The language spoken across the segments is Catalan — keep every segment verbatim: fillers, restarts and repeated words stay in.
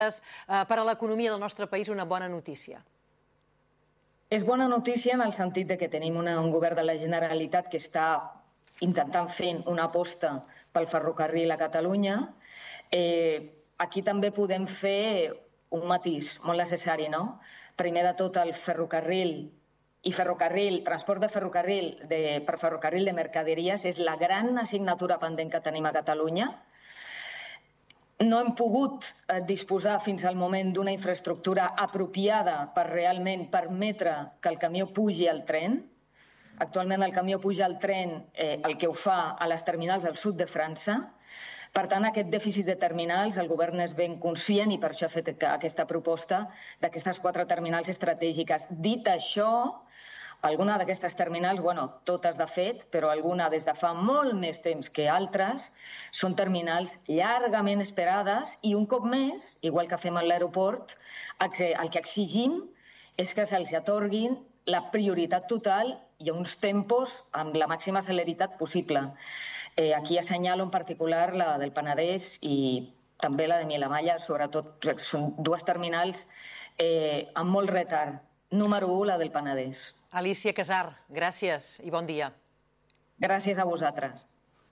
per a l'economia del nostre país una bona notícia? És bona notícia en el sentit de que tenim una, un govern de la Generalitat que està intentant fer una aposta pel ferrocarril a Catalunya. Eh, aquí també podem fer un matís molt necessari, no? Primer de tot, el ferrocarril i ferrocarril, transport de ferrocarril de, per ferrocarril de mercaderies és la gran assignatura pendent que tenim a Catalunya. No hem pogut disposar fins al moment d'una infraestructura apropiada per realment permetre que el camió pugi al tren. Actualment el camió puja al tren, eh, el que ho fa a les terminals al sud de França. Per tant, aquest dèficit de terminals el govern és ben conscient i per això ha fet aquesta proposta d'aquestes quatre terminals estratègiques. Dit això, alguna d'aquestes terminals, bueno, totes de fet, però alguna des de fa molt més temps que altres, són terminals llargament esperades i un cop més, igual que fem a l'aeroport, el que exigim és que se'ls atorguin la prioritat total i a uns tempos amb la màxima celeritat possible. Eh, aquí assenyalo en particular la del Penedès i també la de Milamalla, sobretot són dues terminals eh, amb molt retard. Número u, la del Penedès. Alícia Casar, gràcies i bon dia. Gràcies a vosaltres.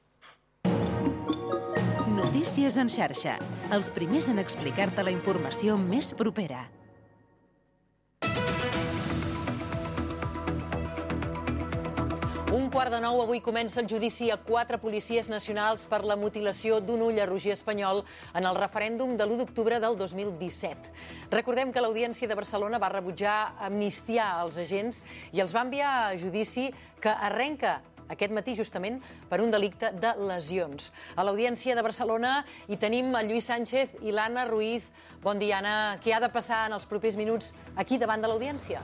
Notícies en xarxa, els primers en explicar-te la informació més propera. Un quart de nou, avui comença el judici a quatre policies nacionals per la mutilació d'un ull a Roger Espanyol en el referèndum de l'u d'octubre del dos mil disset. Recordem que l'Audiència de Barcelona va rebutjar amnistiar els agents i els va enviar a judici que arrenca aquest matí justament per un delicte de lesions. A l'Audiència de Barcelona hi tenim el Lluís Sánchez i l'Anna Ruiz. Bon dia, Anna. Què ha de passar en els propers minuts aquí davant de l'Audiència?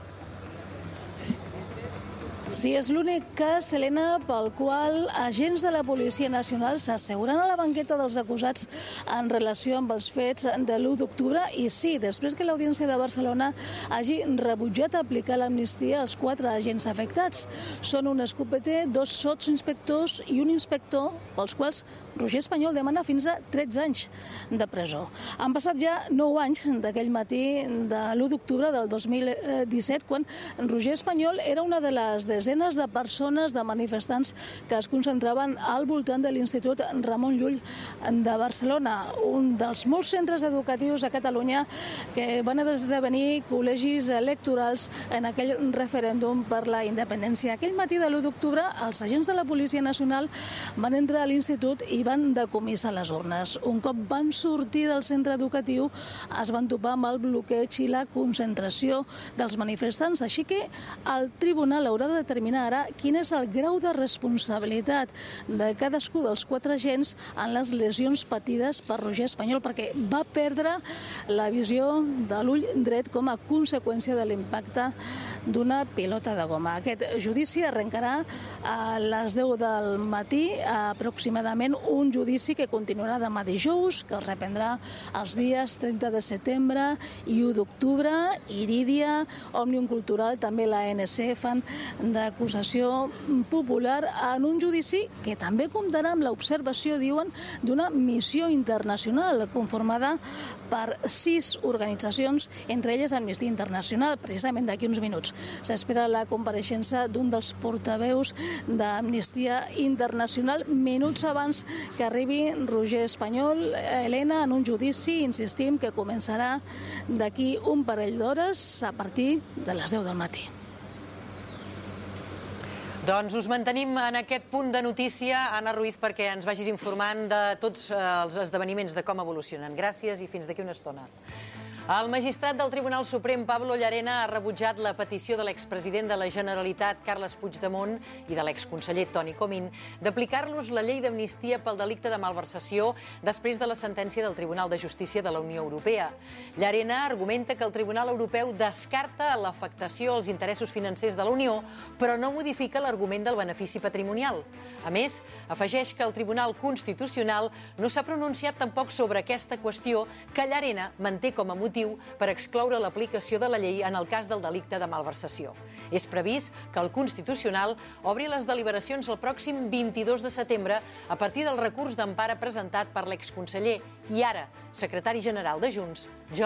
Sí, és l'únic cas, Helena, pel qual agents de la Policia Nacional s'asseguren a la banqueta dels acusats en relació amb els fets de l'u d'octubre. I sí, després que l'Audiència de Barcelona hagi rebutjat aplicar l'amnistia als quatre agents afectats. Són un escopeter, dos sotsinspectors i un inspector, pels quals Roger Espanyol demana fins a tretze anys de presó. Han passat ja nou anys d'aquell matí de l'u d'octubre del dos mil disset, quan Roger Espanyol era una de les desenes de persones, de manifestants que es concentraven al voltant de l'Institut Ramon Llull de Barcelona, un dels molts centres educatius a Catalunya que van esdevenir col·legis electorals en aquell referèndum per la independència. Aquell matí de l'u d'octubre, els agents de la Policia Nacional van entrar a l'institut i van decomissar les urnes. Un cop van sortir del centre educatiu, es van topar amb el bloqueig i la concentració dels manifestants. Així que el tribunal haurà de determinar ara quin és el grau de responsabilitat de cadascú dels quatre agents en les lesions patides per Roger Espanyol, perquè va perdre la visió de l'ull dret com a conseqüència de l'impacte d'una pilota de goma. Aquest judici arrencarà a les deu del matí, aproximadament, un judici que continuarà demà dijous, que es reprendrà els dies trenta de setembre i u d'octubre. Irídia, Òmnium Cultural, també la A N C fan d'acusació popular en un judici que també comptarà amb l'observació, diuen, d'una missió internacional conformada per sis organitzacions, entre elles Amnistia Internacional. Precisament d'aquí uns minuts s'espera la compareixença d'un dels portaveus d'Amnistia Internacional minuts abans que arribi Roger Espanyol. Helena, en un judici, insistim, que començarà d'aquí un parell d'hores a partir de les deu del matí. Doncs us mantenim en aquest punt de notícia, Anna Ruiz, perquè ens vagis informant de tots els esdeveniments, de com evolucionen. Gràcies i fins d'aquí una estona. El magistrat del Tribunal Suprem, Pablo Llarena, ha rebutjat la petició de l'expresident de la Generalitat, Carles Puigdemont, i de l'exconseller Toni Comín d'aplicar-los la llei d'amnistia pel delicte de malversació després de la sentència del Tribunal de Justícia de la Unió Europea. Llarena argumenta que el Tribunal Europeu descarta l'afectació als interessos financers de la Unió, però no modifica l'argument del benefici patrimonial. A més, afegeix que el Tribunal Constitucional no s'ha pronunciat tampoc sobre aquesta qüestió, que Llarena manté com a motiu per excloure l'aplicació de la llei en el cas del delicte de malversació. És previst que el Constitucional obri les deliberacions el pròxim vint-i-dos de setembre a partir del recurs d'empara presentat per l'exconseller i ara secretari general de Junts, Jordi